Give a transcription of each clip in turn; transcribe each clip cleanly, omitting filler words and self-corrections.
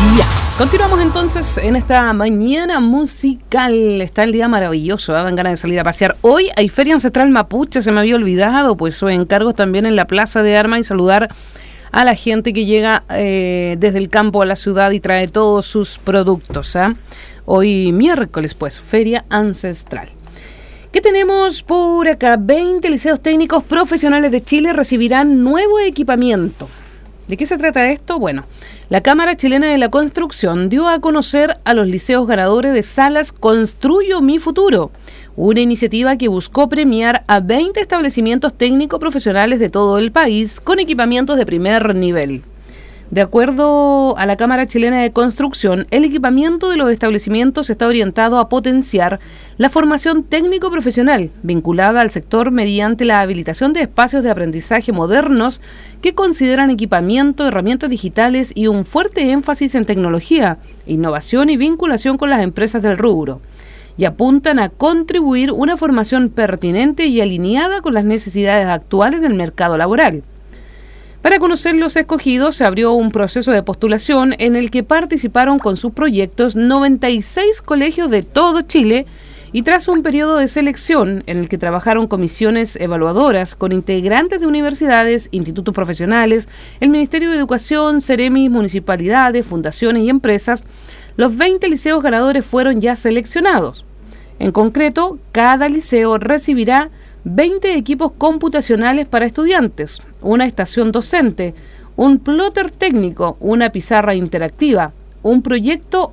Ya, continuamos entonces en esta mañana musical. Está el día maravilloso, ¿eh? Dan ganas de salir a pasear. Hoy hay Feria Ancestral Mapuche, se me había olvidado, pues soy encargos también en la Plaza de Armas y saludar a la gente que llega desde el campo a la ciudad y trae todos sus productos, ¿eh? Hoy miércoles, pues, Feria Ancestral. ¿Qué tenemos por acá? 20 liceos técnicos profesionales de Chile recibirán nuevo equipamiento. ¿De qué se trata esto? Bueno, la Cámara Chilena de la Construcción dio a conocer a los liceos ganadores de salas Construyo mi Futuro, una iniciativa que buscó premiar a 20 establecimientos técnicos profesionales de todo el país con equipamientos de primer nivel. De acuerdo a la Cámara Chilena de Construcción, el equipamiento de los establecimientos está orientado a potenciar la formación técnico-profesional vinculada al sector mediante la habilitación de espacios de aprendizaje modernos que consideran equipamiento, herramientas digitales y un fuerte énfasis en tecnología, innovación y vinculación con las empresas del rubro, y apuntan a contribuir una formación pertinente y alineada con las necesidades actuales del mercado laboral. Para conocer los escogidos, se abrió un proceso de postulación en el que participaron con sus proyectos 96 colegios de todo Chile y tras un periodo de selección en el que trabajaron comisiones evaluadoras con integrantes de universidades, institutos profesionales, el Ministerio de Educación, Ceremis, municipalidades, fundaciones y empresas, los 20 liceos ganadores fueron ya seleccionados. En concreto, cada liceo recibirá 20 equipos computacionales para estudiantes, una estación docente, un plotter técnico, una pizarra interactiva, un proyecto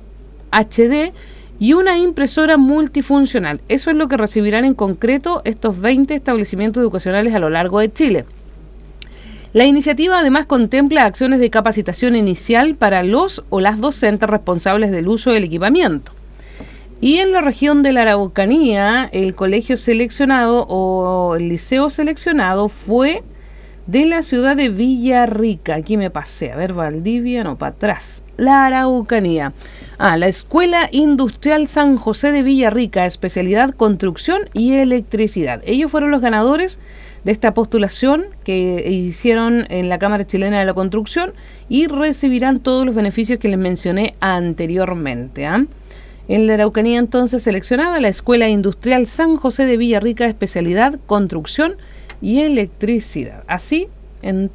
HD y una impresora multifuncional. Eso es lo que recibirán en concreto estos 20 establecimientos educacionales a lo largo de Chile. La iniciativa además contempla acciones de capacitación inicial para los o las docentes responsables del uso del equipamiento. Y en la región de la Araucanía, el colegio seleccionado o el liceo seleccionado fue de la ciudad de Villarrica. Aquí me pasé, a ver, Valdivia, no, para atrás. La Araucanía. La Escuela Industrial San José de Villarrica, especialidad construcción y electricidad. Ellos fueron los ganadores de esta postulación que hicieron en la Cámara Chilena de la Construcción y recibirán todos los beneficios que les mencioné anteriormente, ¿ah? En la Araucanía entonces seleccionada la Escuela Industrial San José de Villarrica, especialidad construcción y electricidad. Así, en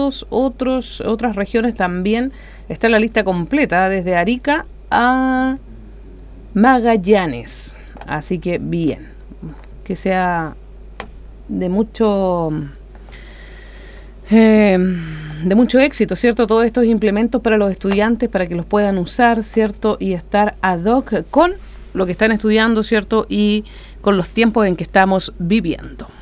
otras regiones también está la lista completa, desde Arica a Magallanes. Así que bien, que sea de mucho éxito, ¿cierto? Todos estos implementos para los estudiantes, para que los puedan usar, ¿cierto? Y estar ad hoc con lo que están estudiando, ¿cierto? Y con los tiempos en que estamos viviendo.